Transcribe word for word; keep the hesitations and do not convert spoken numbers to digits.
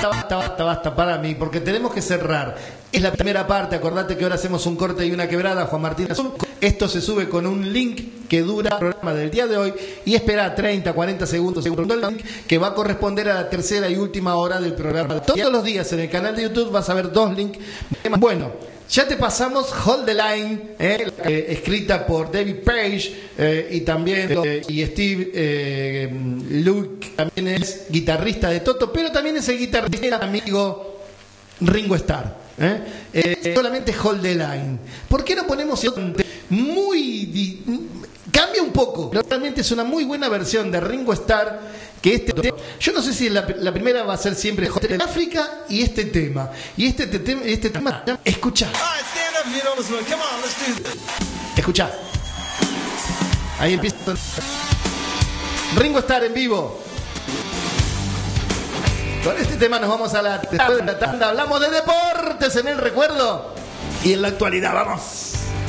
basta, basta, basta, basta para mí, porque tenemos que cerrar. Es la primera parte, acordate que ahora hacemos un corte y una quebrada, Juan Martín. Esto se sube con un link que dura el programa del día de hoy y espera treinta, cuarenta segundos el link que va a corresponder a la tercera y última hora del programa. Todos los días en el canal de YouTube vas a ver dos links. Bueno, ya te pasamos Hold the Line, eh, eh, escrita por David Page eh, y también eh, y Steve eh, Luke, también es guitarrista de Toto, pero también es el guitarrista amigo Ringo Starr. ¿Eh? Eh, solamente Hold the Line. ¿Por qué no ponemos muy di... cambia un poco? Realmente es una muy buena versión de Ringo Starr que este tema. Yo no sé si la, la primera va a ser siempre Hotel África y este tema. Y este, te, te, este tema, escucha. Escucha. Ahí empieza Ringo Starr en vivo. Con este tema nos vamos a la, después de la tanda. Hablamos de deportes en el recuerdo y en la actualidad. Vamos.